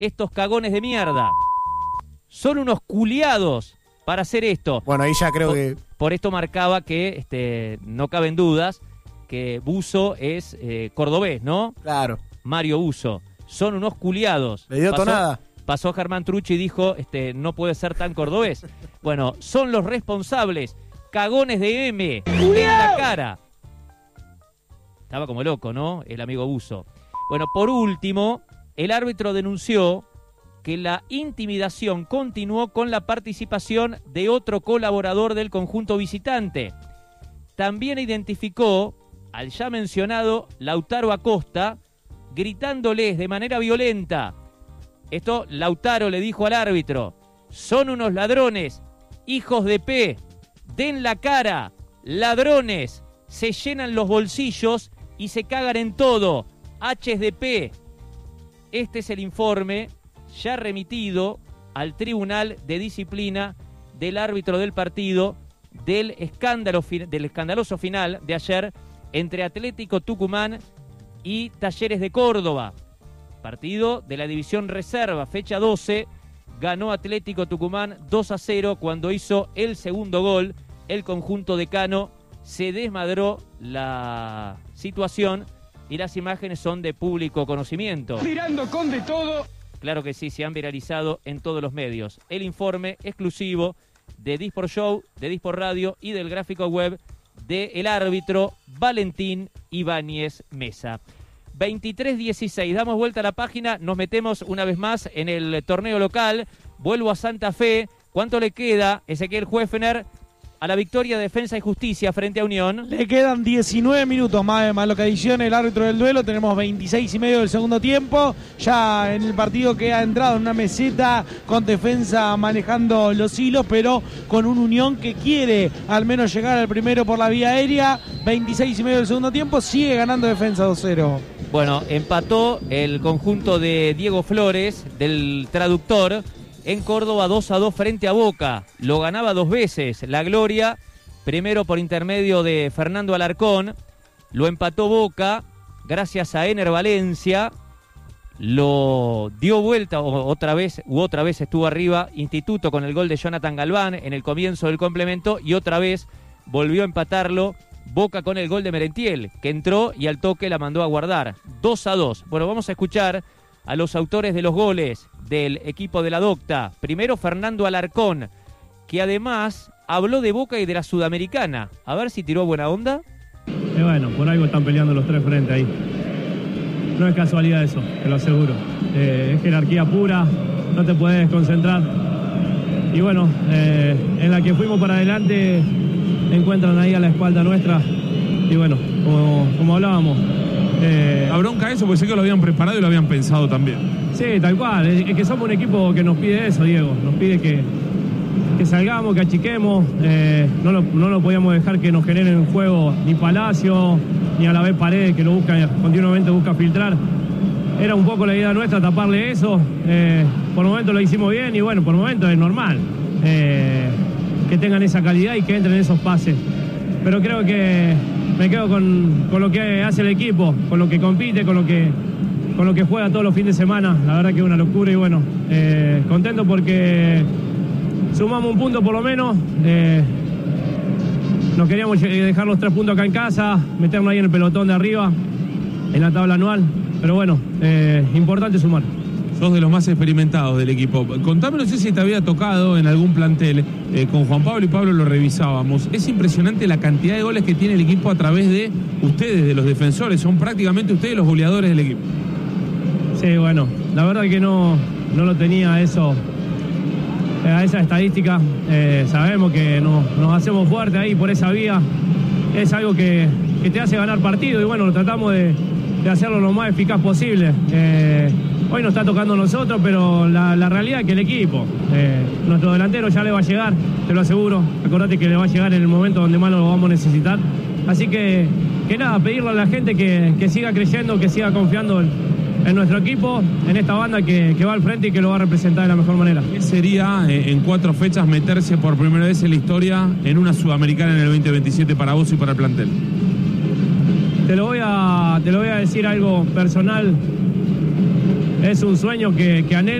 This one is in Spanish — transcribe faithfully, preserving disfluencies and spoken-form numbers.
estos cagones de mierda. Son unos culiados para hacer esto. Bueno, ahí ya creo por, que... Por esto marcaba que este, no caben dudas que Buzo es eh, cordobés, ¿no? Claro. Mario Buzo. Son unos culiados. Le dio pasó, tonada. Pasó Germán Trucci y dijo, este, no puede ser tan cordobés. Bueno, son los responsables. Cagones de M. En la cara. Estaba como loco, ¿no? El amigo Buzo. Bueno, por último, el árbitro denunció que la intimidación continuó con la participación de otro colaborador del conjunto visitante. También identificó al ya mencionado Lautaro Acosta, gritándoles de manera violenta. Esto Lautaro le dijo al árbitro: son unos ladrones, hijos de P, den la cara, ladrones, se llenan los bolsillos y se cagan en todo, H's de P. Este es el informe ya remitido al Tribunal de Disciplina del árbitro del partido del escándalo del escandaloso final de ayer entre Atlético Tucumán y Talleres de Córdoba. Partido de la división reserva, fecha doce, ganó Atlético Tucumán dos a cero cuando hizo el segundo gol. El conjunto decano se desmadró la situación y las imágenes son de público conocimiento. Tirando con de todo. Claro que sí, se han viralizado en todos los medios. El informe exclusivo de Disport Show, de Disport Radio y del gráfico web del árbitro Valentín Ibáñez Mesa. veintitrés dieciséis, damos vuelta a la página, nos metemos una vez más en el torneo local. Vuelvo a Santa Fe. ¿Cuánto le queda, Ezequiel Huefner, a la victoria de Defensa y Justicia frente a Unión? Le quedan diecinueve minutos más, más lo que adiciona el árbitro del duelo. Tenemos veintiséis y medio del segundo tiempo. Ya en el partido que ha entrado en una meseta con Defensa manejando los hilos, pero con un Unión que quiere al menos llegar al primero por la vía aérea. veintiséis y medio del segundo tiempo, sigue ganando Defensa dos cero. Bueno, empató el conjunto de Diego Flores, del traductor, en Córdoba dos a dos frente a Boca. Lo ganaba dos veces la Gloria, primero por intermedio de Fernando Alarcón, lo empató Boca gracias a Ener Valencia, lo dio vuelta otra vez, u otra vez estuvo arriba Instituto con el gol de Jonathan Galván en el comienzo del complemento y otra vez volvió a empatarlo Boca con el gol de Merentiel, que entró y al toque la mandó a guardar. dos a dos. Bueno, vamos a escuchar a los autores de los goles del equipo de la Docta. Primero Fernando Alarcón, que además habló de Boca y de la Sudamericana. A ver si tiró buena onda. Y bueno, por algo están peleando los tres frente ahí. No es casualidad eso, te lo aseguro. Eh, es jerarquía pura, no te puedes concentrar. Y bueno, eh, en la que fuimos para adelante, encuentran ahí a la espalda nuestra. Y bueno, como, como hablábamos. Eh, ¿La bronca eso? Porque sé que lo habían preparado y lo habían pensado también. Sí, tal cual. Es, es que somos un equipo que nos pide eso, Diego. Nos pide que, que salgamos, que achiquemos. Eh, no, lo, no lo podíamos dejar que nos generen un juego ni Palacio, ni a la vez Paredes, que lo busca continuamente busca filtrar. Era un poco la idea nuestra, taparle eso. Eh, por el momento lo hicimos bien y bueno, por el momento es normal eh, que tengan esa calidad y que entren esos pases. Pero creo que me quedo con, con lo que hace el equipo, con lo que compite, con lo que, con lo que juega todos los fines de semana. La verdad que es una locura y bueno, eh, contento porque sumamos un punto por lo menos. Eh, nos queríamos dejar los tres puntos acá en casa, meternos ahí en el pelotón de arriba, en la tabla anual. Pero bueno, eh, importante sumar. Sos de los más experimentados del equipo. Contame, no sé si te había tocado en algún plantel. Eh, con Juan Pablo y Pablo lo revisábamos. Es impresionante la cantidad de goles que tiene el equipo a través de ustedes, de los defensores. Son prácticamente ustedes los goleadores del equipo. Sí, bueno, la verdad que no, no lo tenía eso, a esa estadística. Eh, sabemos que nos, nos hacemos fuerte ahí por esa vía. Es algo que, que te hace ganar partido y bueno, lo tratamos de, de hacerlo lo más eficaz posible. Eh, Hoy nos está tocando a nosotros, pero la, la realidad es que el equipo, eh, nuestro delantero ya le va a llegar, te lo aseguro. Acordate que le va a llegar en el momento donde más lo vamos a necesitar. Así que, que nada, pedirle a la gente que, que siga creyendo, que siga confiando en, en nuestro equipo, en esta banda que, que va al frente y que lo va a representar de la mejor manera. ¿Qué sería eh, en cuatro fechas meterse por primera vez en la historia en una Sudamericana en el veinte veintisiete para vos y para el plantel? Te lo voy a, te lo voy a decir algo personal. es un sueño que, que anhelo.